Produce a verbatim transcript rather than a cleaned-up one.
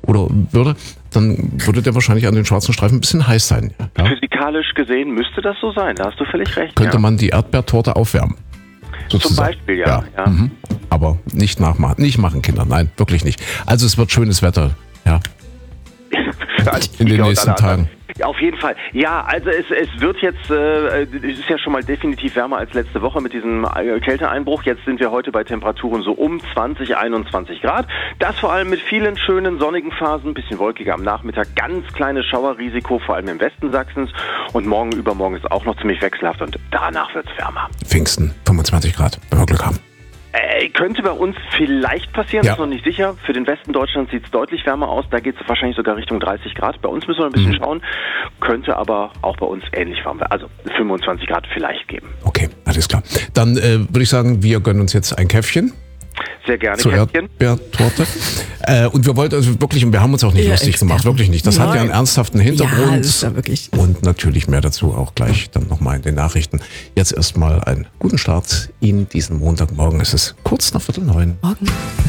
oder würde, dann würde der wahrscheinlich an den schwarzen Streifen ein bisschen heiß sein. Ja? Physikalisch gesehen müsste das so sein, da hast du völlig recht. Könnte ja. man die Erdbeertorte aufwärmen. Sozusagen. Zum Beispiel, ja. ja. ja. Mhm. Aber nicht nachmachen, nicht machen, Kinder, nein, wirklich nicht. Also es wird schönes Wetter, ja. In den nächsten Tagen. Auf jeden Fall. Ja, also es, es wird jetzt, äh, es ist ja schon mal definitiv wärmer als letzte Woche mit diesem Kälteeinbruch. Jetzt sind wir heute bei Temperaturen so um zwanzig, einundzwanzig Grad. Das vor allem mit vielen schönen sonnigen Phasen, bisschen wolkiger am Nachmittag, ganz kleines Schauerrisiko, vor allem im Westen Sachsens. Und morgen, übermorgen ist auch noch ziemlich wechselhaft und danach wird's wärmer. Pfingsten, fünfundzwanzig Grad, wenn wir Glück haben. Äh, könnte bei uns vielleicht passieren, ja. ist noch nicht sicher. Für den Westen Deutschlands sieht es deutlich wärmer aus. Da geht es wahrscheinlich sogar Richtung dreißig Grad. Bei uns müssen wir ein bisschen mhm. schauen. Könnte aber auch bei uns ähnlich warm werden. Also fünfundzwanzig Grad vielleicht geben. Okay, alles klar. Dann äh, würde ich sagen, wir gönnen uns jetzt ein Käffchen. Sehr gerne, zur Käffchen. Erdbeertorte. äh, und wir wollten also wirklich, und wir haben uns auch nicht ja, lustig Experten. gemacht, wirklich nicht. Das Nein. hat ja einen ernsthaften Hintergrund. Ja, das ist ja wirklich. Und natürlich mehr dazu auch gleich dann nochmal in den Nachrichten. Jetzt erstmal einen guten Start in diesen Montagmorgen. Es ist kurz nach Viertel neun. Morgen.